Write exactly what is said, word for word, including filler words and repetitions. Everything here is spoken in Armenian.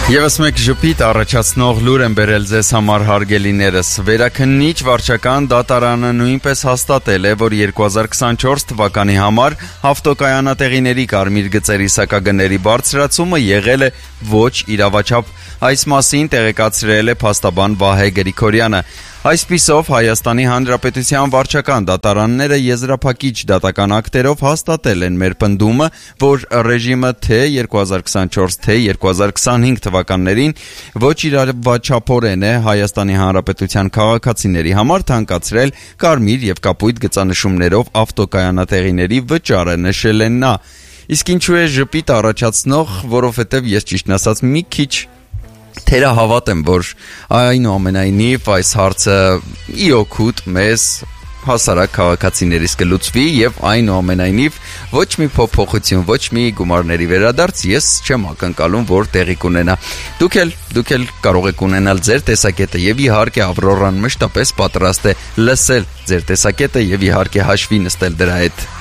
Եվս մեկ ժպիտ առաջացնող լուր են բերել ձեզ համար հարգելիներս։ Վերաքննիչ վարչական դատարանը նույնպես հաստատել է, որ երկու հազար քսանչորս թվականի համար ավտոկայանատեղիների կարմիր գծերի սակագների բարձրացումը եղել է ոչ իրավաչափ։ Այս մասին տեղեկացրել է փաստաբան Վահե Գրիգորյանը։ Այսպիսով Հայաստանի Հանրապետության վարչական դատարանները եզրափակիչ դատական ակտերով հաստատել են մեր պնդումը, որ ռեժիմը թե երկու հազար քսանչորս, թե երկու հազար քսանհինգ թվականներին ոչ իրավաչափորեն է Հայաստանի Հանրապետության քաղաքացիների համար թանկացրել կարմիր եւ կապույտ գծանշումներով ավտոկայանատեղիների վճարը, նշել են նա։ Իսկ ինչու է ժպիտ առաջացնող, որովհետեւ ես ճիշտն ասած մի քիչ թերահավատ եմ, որ այնուամենայնիվ այս հարցը ի օգուտ մեզ հասարակ քաղաքացիներից կլուծվի եւ այնուամենայնիվ ոչ մի փոփոխություն, ոչ մի գումարների վերադարձ ես չեմ ակնկալում, որ տեղի կունենա։ Դուք էլ, դուք էլ կարող եք ունենալ ձեր տեսակետը եւ իհարկե Ավրորան մշտապես պատրաստ է լսել ձեր տեսակետը եւ իհարկե հաշվի նստել դրա հետ։